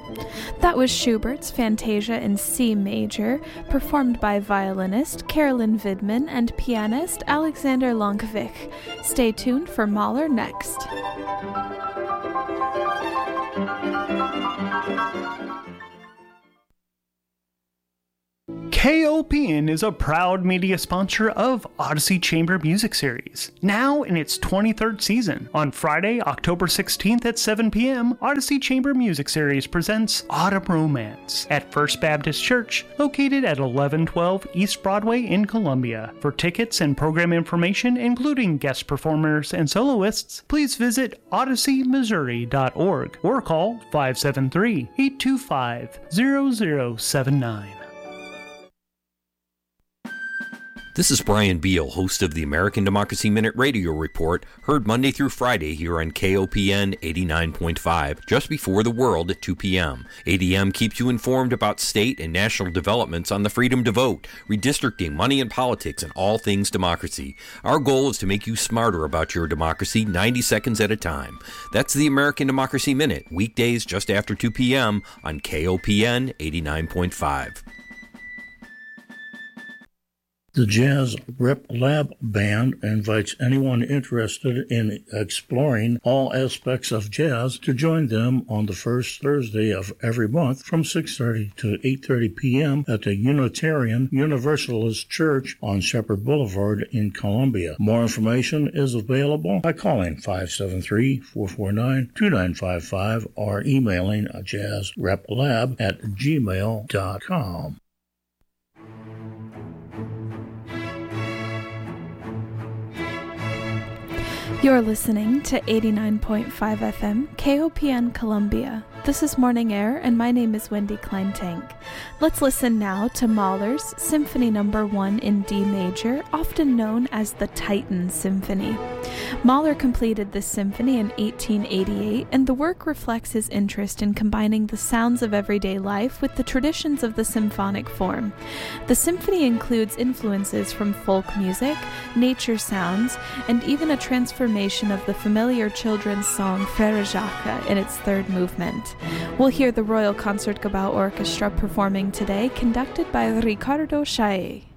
That was Schubert's Fantasia in C major, performed by violinist Carolyn Vidman and pianist Alexander Lonkovic. Stay tuned for Mahler next. KOPN is a proud media sponsor of Odyssey Chamber Music Series, now in its 23rd season. On Friday, October 16th at 7 p.m., Odyssey Chamber Music Series presents Autumn Romance at First Baptist Church, located at 1112 East Broadway in Columbia. For tickets and program information, including guest performers and soloists, please visit odysseymissouri.org or call 573-825-0079. This is Brian Beal, host of the American Democracy Minute Radio Report, heard Monday through Friday here on KOPN 89.5, just before the world at 2 p.m. ADM keeps you informed about state and national developments on the freedom to vote, redistricting, money and politics, and all things democracy. Our goal is to make you smarter about your democracy 90 seconds at a time. That's the American Democracy Minute, weekdays just after 2 p.m. on KOPN 89.5. The Jazz Rep Lab Band invites anyone interested in exploring all aspects of jazz to join them on the first Thursday of every month from 6:30 to 8:30 p.m. at the Unitarian Universalist Church on Shepherd Boulevard in Columbia. More information is available by calling 573-449-2955 or emailing jazzreplab@gmail.com. You're listening to 89.5 FM KOPN Columbia. This is Morning Air, and my name is Wendy Kleintank. Let's listen now to Mahler's Symphony No. 1 in D major, often known as the Titan Symphony. Mahler completed this symphony in 1888, and the work reflects his interest in combining the sounds of everyday life with the traditions of the symphonic form. The symphony includes influences from folk music, nature sounds, and even a transformation of the familiar children's song Frère Jacques in its third movement. We'll hear the Royal Concertgebouw Orchestra performing today, conducted by Riccardo Chaillet.